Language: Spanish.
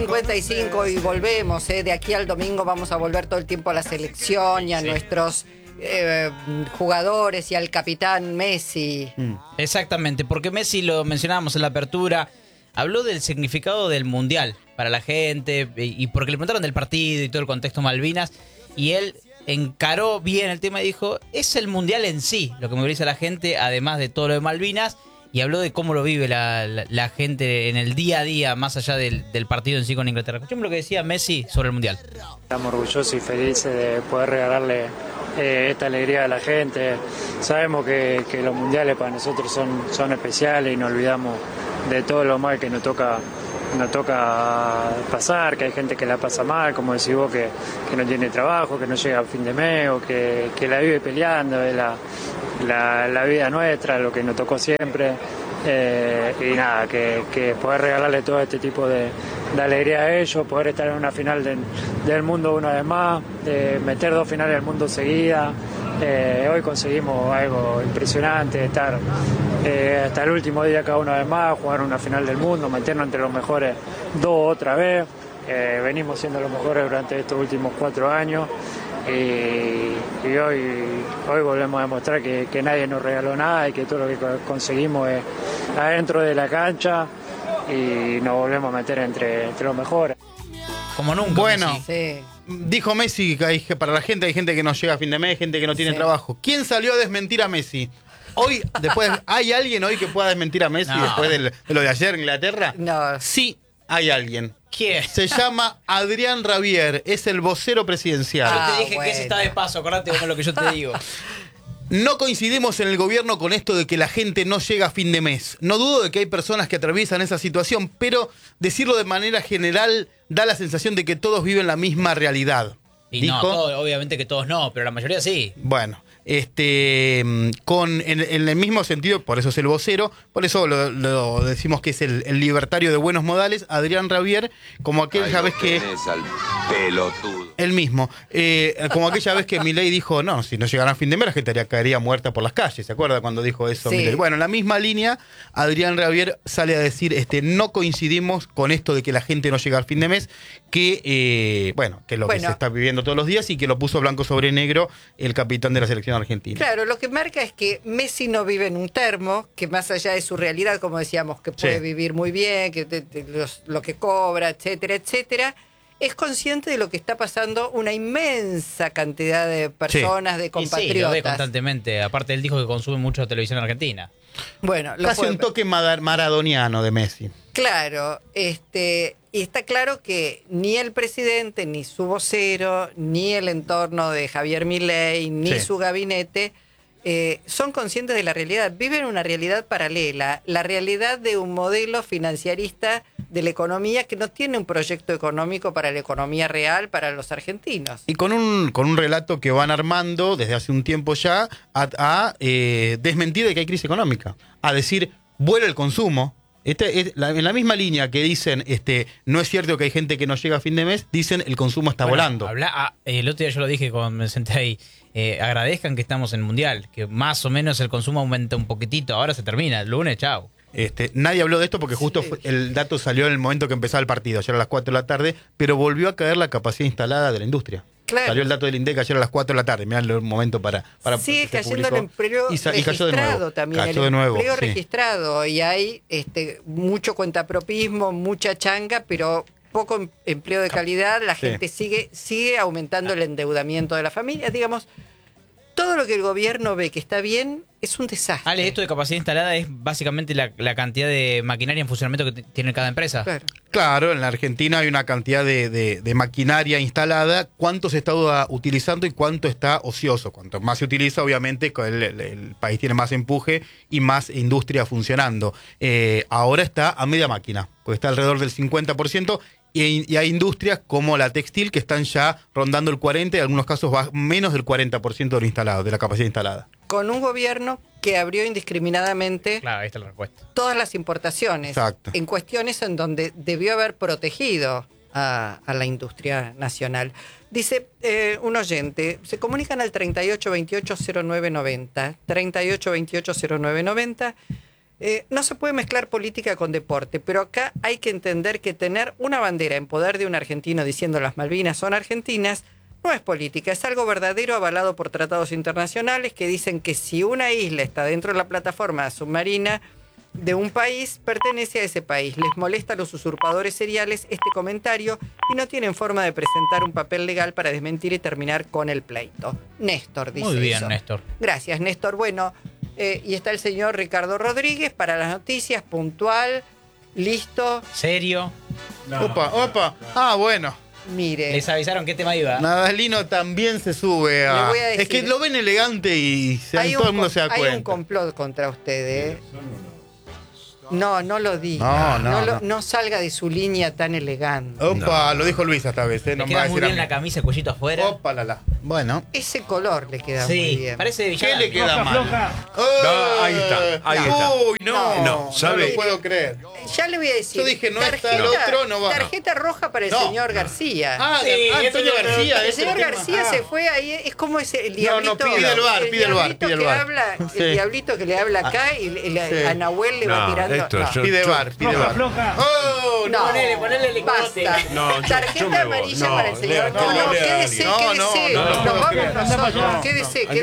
55 y volvemos, de aquí al domingo vamos a volver todo el tiempo a la selección y a nuestros jugadores y al capitán Messi. Exactamente, porque Messi, lo mencionábamos en la apertura, habló del significado del Mundial para la gente y porque le preguntaron del partido y todo el contexto Malvinas y él encaró bien el tema y dijo, es el Mundial en sí lo que moviliza a la gente, además de todo lo de Malvinas. Y habló de cómo lo vive la gente en el día a día, más allá del partido en sí con Inglaterra. Escuchemos lo que decía Messi sobre el Mundial. Estamos orgullosos y felices de poder regalarle esta alegría a la gente. Sabemos que los mundiales para nosotros son especiales y nos olvidamos de todo lo mal que nos toca pasar, que hay gente que la pasa mal, como decís vos, que no tiene trabajo, que no llega a fin de mes o que la vive peleando, es la vida nuestra, lo que nos tocó siempre. Y nada, que poder regalarle todo este tipo de alegría a ellos, poder estar en una final del mundo una vez más, meter 2 finales del mundo seguidas. Hoy conseguimos algo impresionante, estar hasta el último día cada una vez más, jugar una final del mundo, meternos entre los mejores 2 otra vez. Venimos siendo los mejores durante estos últimos 4 años y hoy volvemos a demostrar que nadie nos regaló nada y que todo lo que conseguimos es adentro de la cancha y nos volvemos a meter entre los mejores. Como nunca. Bueno, Sí. dijo Messi que para la gente hay gente que no llega a fin de mes, gente que no tiene trabajo. ¿Quién salió a desmentir a Messi? Hoy, ¿hay alguien hoy que pueda desmentir a Messi después de lo de ayer en Inglaterra? No. Sí, hay alguien. ¿Quién? Se llama Adrián Rabier, es el vocero presidencial. Yo te dije que ese está de paso, acordate con lo que yo te digo. No coincidimos en el gobierno con esto de que la gente no llega a fin de mes. No dudo de que hay personas que atraviesan esa situación, pero decirlo de manera general da la sensación de que todos viven la misma realidad. Y Dijo, obviamente que todos no, pero la mayoría sí. Bueno, en el mismo sentido, por eso es el vocero, por eso lo decimos que es el libertario de buenos modales, Adrián Rabier, como aquella vez que... El mismo. Como aquella vez que Milei dijo, no, si no llegaran a fin de mes la gente caería muerta por las calles, ¿se acuerda cuando dijo eso Sí. Milei? Bueno, en la misma línea, Adrián Rabier sale a decir, no coincidimos con esto de que la gente no llega al fin de mes, que es lo que se está viviendo todos los días y que lo puso blanco sobre negro el capitán de la selección argentina. Claro, lo que marca es que Messi no vive en un termo, que más allá de su realidad, como decíamos, que puede vivir muy bien, que lo que cobra, etcétera, etcétera, es consciente de lo que está pasando una inmensa cantidad de personas, de compatriotas. Y sí, lo ve constantemente. Aparte, él dijo que consume mucho televisión argentina. Bueno, casi un toque maradoniano de Messi. Claro, y está claro que ni el presidente, ni su vocero, ni el entorno de Javier Milei, ni su gabinete son conscientes de la realidad. Viven una realidad paralela, la realidad de un modelo financiarista de la economía que no tiene un proyecto económico para la economía real, para los argentinos. Y con un relato que van armando desde hace un tiempo ya a desmentir de que hay crisis económica, a decir, vuela el consumo. En la misma línea que dicen, no es cierto que hay gente que no llega a fin de mes, dicen el consumo está volando. El otro día yo lo dije cuando me senté ahí, agradezcan que estamos en Mundial, que más o menos el consumo aumenta un poquitito, ahora se termina, el lunes, chao. Nadie habló de esto porque justo el dato salió en el momento que empezaba el partido, ayer a las 4 de la tarde, pero volvió a caer la capacidad instalada de la industria. Claro. Salió el dato del INDEC ayer a las 4 de la tarde, mirá el momento para sigue cayendo el empleo registrado también, cayó de nuevo, empleo registrado, y hay mucho cuentapropismo, mucha changa, pero poco empleo de calidad. La gente sigue aumentando el endeudamiento de la familia, digamos. Todo lo que el gobierno ve que está bien es un desastre. Ale, esto de capacidad instalada es básicamente la cantidad de maquinaria en funcionamiento que tiene cada empresa. Claro, en la Argentina hay una cantidad de maquinaria instalada. ¿Cuánto se está utilizando y cuánto está ocioso? Cuanto más se utiliza, obviamente, el país tiene más empuje y más industria funcionando. Ahora está a media máquina, pues está alrededor del 50%. Y hay industrias como la textil que están ya rondando el 40%, y en algunos casos va menos del 40% de lo instalado, de la capacidad instalada. Con un gobierno que abrió indiscriminadamente ahí está la respuesta. Todas las importaciones. Exacto. En cuestiones en donde debió haber protegido a la industria nacional. Dice un oyente, se comunican al 38280990, 38280990. No se puede mezclar política con deporte, pero acá hay que entender que tener una bandera en poder de un argentino diciendo las Malvinas son argentinas no es política, es algo verdadero avalado por tratados internacionales que dicen que si una isla está dentro de la plataforma submarina de un país, pertenece a ese país. Les molesta a los usurpadores seriales este comentario y no tienen forma de presentar un papel legal para desmentir y terminar con el pleito. Néstor dice Muy bien, eso. Néstor. Gracias, Néstor. Bueno, y está el señor Ricardo Rodríguez para las noticias, puntual, listo. ¿Serio? Opa. Ah, bueno. Mire, ¿Les avisaron qué tema iba? Nadalino también se sube Le a... voy a decir- Es que lo ven elegante y todo el mundo se da hay cuenta. un complot contra usted, ¿eh? No lo No, diga. no. No salga de su línea tan elegante. Opa, lo dijo Luis esta vez, Le no me va queda a muy decir a bien mí. la camisa, el cuellito afuera. Opa, Bueno. Ese color le queda muy Sí, bien. parece de ¿Qué villano. le queda mal? No, ahí está. Uy, no. No, ¿sabe? No lo puedo creer. Ya le voy a decir. Yo dije, no está el otro, no va. Tarjeta roja para el No. señor García. Sí, Antonio eso García. El ese señor tema. García se fue ahí, es como ese el diablito. pide el bar, pide el bar, diablito pide el que bar. habla, Sí. el diablito que le habla acá y Sí. a Nahuel le va No, tirando. esto, no. yo- Pide bar. Oh, No, Ponele el licote. basta. No, yo Tarjeta me voy. amarilla No, para el señor. Lea, que lo lea quédese, alguien. quédese. No, Nos vamos creo. nosotros. Quédese.